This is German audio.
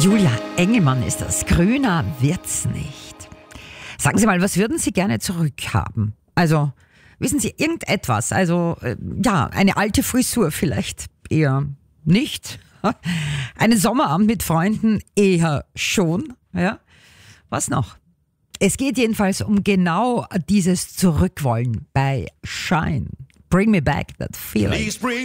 Julia Engelmann ist das. Grüner wird's nicht. Sagen Sie mal, was würden Sie gerne zurückhaben? Also, wissen Sie irgendetwas? Also, eine alte Frisur vielleicht eher nicht. Einen Sommerabend mit Freunden eher schon. Ja? Was noch? Es geht jedenfalls um genau dieses Zurückwollen bei Shine. Bring me back that feeling.